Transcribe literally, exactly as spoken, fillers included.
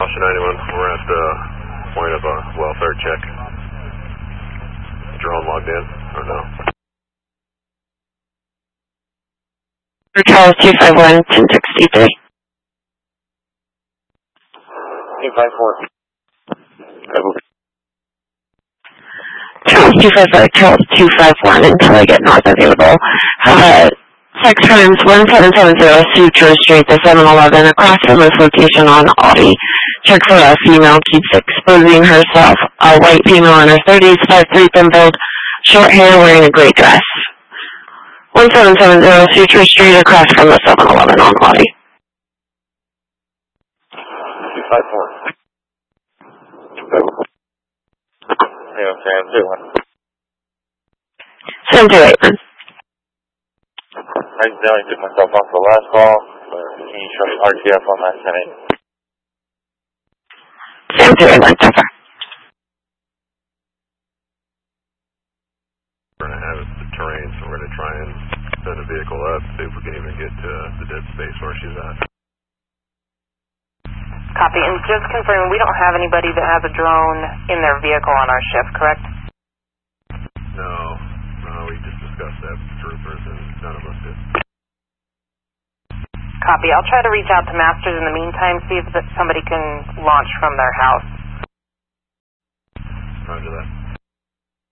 Officer ninety-one, we're at the point of a welfare check. Drone logged in, or no? Charles two five one, ten sixty-three. two five four. Charles two five five, Charles two five one, until I get not available. Uh, sex crimes, one seven seven zero Sutro Street, the seven eleven, across from this location on Audi. Check for a female keeps exposing herself. A white female in her thirties, five three pimpled, short hair, wearing a gray dress. one seven seven zero Sutro Street, across from the seven eleven on Audi. two five four. Yeah, Sam two one. Sam two eight one. I accidentally took myself off the last call. Can you show me R T F on that setting? Sam two eight one, over. We're going to have the terrain, so we're going to try and send a vehicle up, see if we can even get to the dead space where she's at. Copy, and just confirming, we don't have anybody that has a drone in their vehicle on our shift, correct? No, no, we just discussed that with troopers and none of us did. Copy, I'll try to reach out to Masters in the meantime, see if somebody can launch from their house. Roger that.